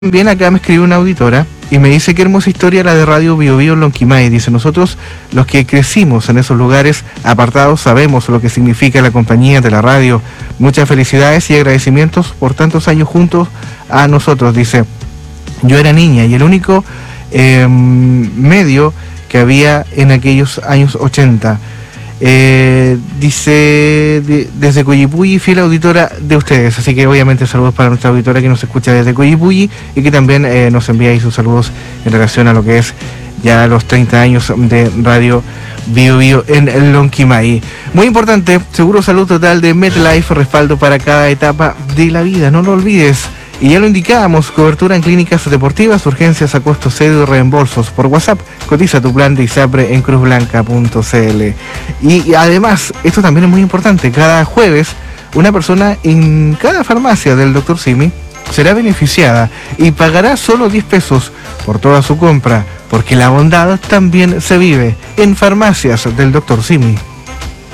Bien, acá me escribe una auditora y me dice qué hermosa historia la de Radio Bio Bio en Lonquimay. Dice, nosotros los que crecimos en esos lugares apartados sabemos lo que significa la compañía de la radio. Muchas felicidades y agradecimientos por tantos años juntos a nosotros. Dice, yo era niña y el único medio que había en aquellos años 80. Dice desde Coyipulli, fiel auditora de ustedes, así que obviamente saludos para nuestra auditora que nos escucha desde Coyipulli y que también nos envía ahí sus saludos en relación a lo que es ya los 30 años de Radio Bio Bio en Lonquimay. Muy importante, seguro salud total de MetLife, respaldo para cada etapa de la vida, no lo olvides. Y ya lo indicábamos, cobertura en clínicas deportivas, urgencias a costo cero y reembolsos por WhatsApp. Cotiza tu plan de ISAPRE en cruzblanca.cl. Y además, esto también es muy importante, cada jueves una persona en cada farmacia del Dr. Simi será beneficiada y pagará solo 10 pesos por toda su compra, porque la bondad también se vive en farmacias del Dr. Simi.